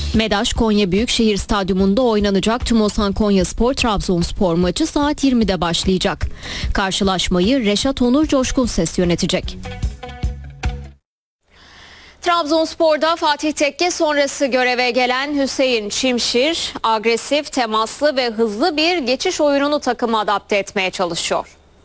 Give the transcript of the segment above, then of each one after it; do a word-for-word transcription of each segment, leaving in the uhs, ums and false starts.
MEDAŞ Konya Büyükşehir Stadyumunda oynanacak Tümosan Konyaspor Trabzonspor maçı saat yirmide başlayacak. Karşılaşmayı Reşat Onur Coşkun Ses yönetecek. Trabzonspor'da Fatih Tekke sonrası göreve gelen Hüseyin Çimşir, agresif, temaslı ve hızlı bir geçiş oyununu takıma adapte etmeye çalışıyor.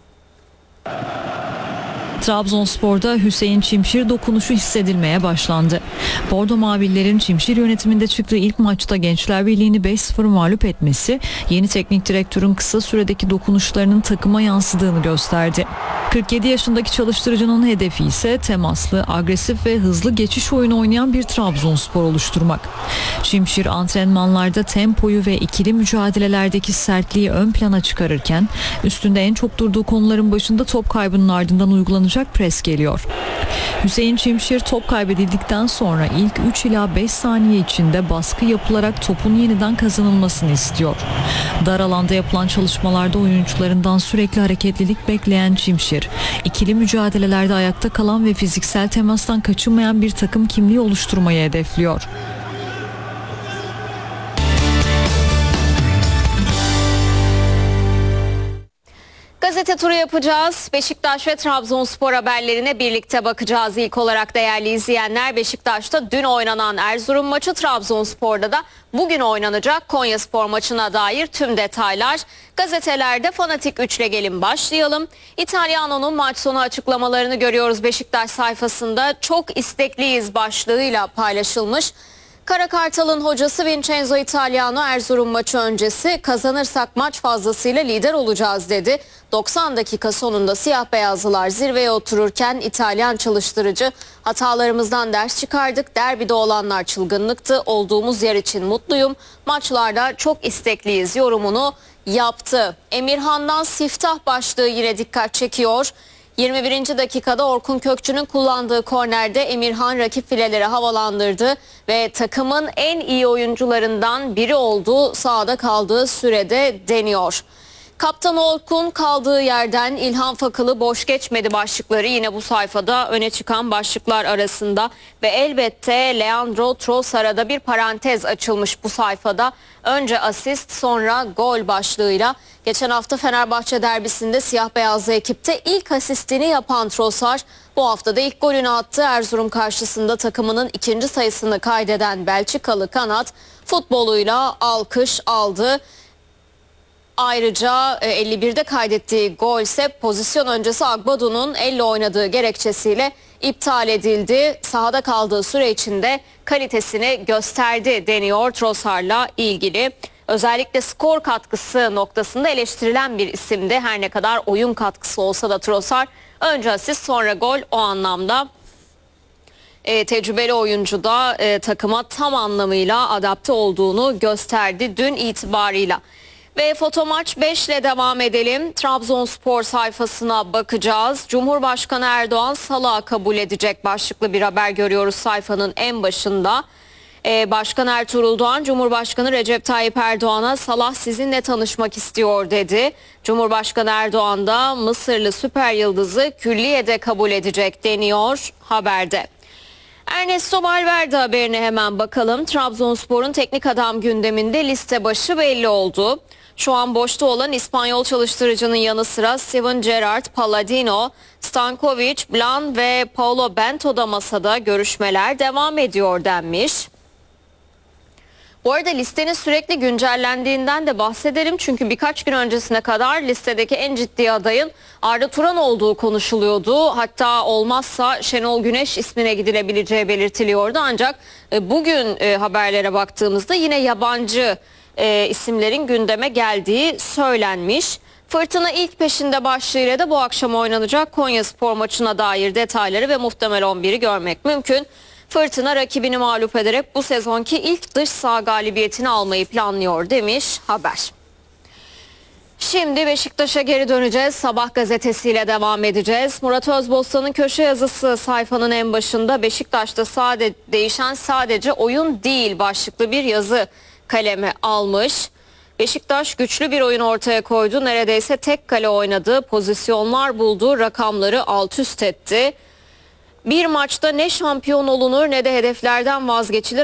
Trabzonspor'da Hüseyin Çimşir dokunuşu hissedilmeye başlandı. Bordo Mavillerin Çimşir yönetiminde çıktığı ilk maçta Gençler Birliği'ni beş sıfır mağlup etmesi, yeni teknik direktörün kısa süredeki dokunuşlarının takıma yansıdığını gösterdi. kırk yedi yaşındaki çalıştırıcının hedefi ise temaslı, agresif ve hızlı geçiş oyunu oynayan bir Trabzonspor oluşturmak. Çimşir antrenmanlarda tempoyu ve ikili mücadelelerdeki sertliği ön plana çıkarırken, üstünde en çok durduğu konuların başında top kaybının ardından uygulanacak pres geliyor. Hüseyin Çimşir top kaybedildikten sonra ilk üç ila beş saniye içinde baskı yapılarak topun yeniden kazanılmasını istiyor. Dar alanda yapılan çalışmalarda oyuncularından sürekli hareketlilik bekleyen Çimşir, ikili mücadelelerde ayakta kalan ve fiziksel temastan kaçınmayan bir takım kimliği oluşturmayı hedefliyor. Gazete turu yapacağız. Beşiktaş ve Trabzonspor haberlerine birlikte bakacağız. İlk olarak değerli izleyenler, Beşiktaş'ta dün oynanan Erzurum maçı, Trabzonspor'da da bugün oynanacak Konyaspor maçına dair tüm detaylar gazetelerde. Fanatik üçle gelin başlayalım. Italiano'nun maç sonu açıklamalarını görüyoruz Beşiktaş sayfasında. Çok istekliyiz başlığıyla paylaşılmış. Kara Kartal'ın hocası Vincenzo Italiano Erzurum maçı öncesi kazanırsak maç fazlasıyla lider olacağız dedi. doksan dakika sonunda siyah beyazlılar zirveye otururken İtalyan çalıştırıcı hatalarımızdan ders çıkardık. Derbide olanlar çılgınlıktı. Olduğumuz yer için mutluyum. Maçlarda çok istekliyiz yorumunu yaptı. Emirhan'dan siftah başlığı yine dikkat çekiyor. yirmi birinci dakikada Orkun Kökçü'nün kullandığı kornerde Emirhan rakip fileleri havalandırdı ve takımın en iyi oyuncularından biri olduğu sahada kaldığı sürede deniyor. Kaptan Orkun kaldığı yerden İlhan Fakılı boş geçmedi başlıkları yine bu sayfada öne çıkan başlıklar arasında ve elbette Leandro Trossard'a bir parantez açılmış bu sayfada. Önce asist sonra gol başlığıyla. Geçen hafta Fenerbahçe derbisinde siyah beyazlı ekipte ilk asistini yapan Trossard bu hafta da ilk golünü attı. Erzurum karşısında takımının ikinci sayısını kaydeden Belçikalı kanat futboluyla alkış aldı. Ayrıca elli birde kaydettiği gol ise pozisyon öncesi Agbado'nun elle oynadığı gerekçesiyle iptal edildi. Sahada kaldığı süre içinde kalitesini gösterdi deniyor Trossard'la ilgili. Özellikle skor katkısı noktasında eleştirilen bir isimdi. Her ne kadar oyun katkısı olsa da Trossard önce asist sonra gol, o anlamda e, tecrübeli oyuncu da e, takıma tam anlamıyla adapte olduğunu gösterdi dün itibarıyla. Ve Fotomaç beş ile devam edelim. Trabzonspor sayfasına bakacağız. Cumhurbaşkanı Erdoğan salağı kabul edecek başlıklı bir haber görüyoruz sayfanın en başında. Ee, Başkan Ertuğrul Doğan, Cumhurbaşkanı Recep Tayyip Erdoğan'a Salah sizinle tanışmak istiyor dedi. Cumhurbaşkanı Erdoğan da Mısırlı süper yıldızı külliyede kabul edecek deniyor haberde. Ernesto Valverde haberine hemen bakalım. Trabzonspor'un teknik adam gündeminde liste başı belli oldu. Şu an boşta olan İspanyol çalıştırıcının yanı sıra Steven Gerrard, Palladino, Stankovic, Blan ve Paulo Bento da masada, görüşmeler devam ediyor denmiş. Bu arada listenin sürekli güncellendiğinden de bahsedelim. Çünkü birkaç gün öncesine kadar listedeki en ciddi adayın Arda Turan olduğu konuşuluyordu. Hatta olmazsa Şenol Güneş ismine gidilebileceği belirtiliyordu. Ancak bugün haberlere baktığımızda yine yabancı isimlerin gündeme geldiği söylenmiş. Fırtına ilk peşinde başlığıyla da bu akşam oynanacak Konyaspor maçına dair detayları ve muhtemel on biri görmek mümkün. Fırtına rakibini mağlup ederek bu sezonki ilk dış saha galibiyetini almayı planlıyor demiş haber. Şimdi Beşiktaş'a geri döneceğiz. Sabah gazetesiyle devam edeceğiz. Murat Özbostan'ın köşe yazısı sayfanın en başında Beşiktaş'ta sade, değişen sadece oyun değil başlıklı bir yazı kaleme almış. Beşiktaş güçlü bir oyun ortaya koydu. Neredeyse tek kale oynadı. Pozisyonlar buldu. Rakamları alt üst etti. Bir maçta ne şampiyon olunur ne de hedeflerden vazgeçilir.